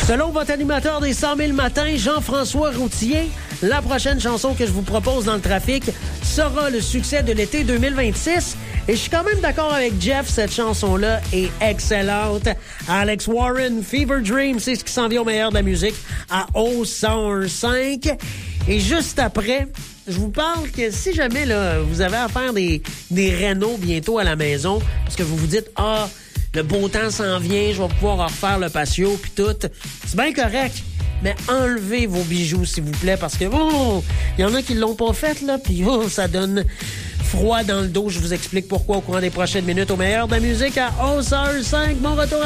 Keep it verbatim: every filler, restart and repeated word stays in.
Selon votre animateur des cent mille matins, Jean-François Routier, la prochaine chanson que je vous propose dans le trafic sera le succès de l'été deux mille vingt-six. Et je suis quand même d'accord avec Jeff, cette chanson-là est excellente. Alex Warren, Fever Dream, c'est ce qui s'en vient au meilleur de la musique à O cent un cinq. Et juste après, je vous parle que si jamais là, vous avez à faire des, des rénaux bientôt à la maison, parce que vous vous dites « Ah, le beau temps s'en vient, je vais pouvoir refaire le patio puis tout », c'est bien correct. Mais enlevez vos bijoux, s'il vous plaît, parce que oh, il y en a qui l'ont pas fait, là, puis oh, ça donne froid dans le dos. Je vous explique pourquoi au courant des prochaines minutes au meilleur de la musique à O cent un cinq. Bon retour à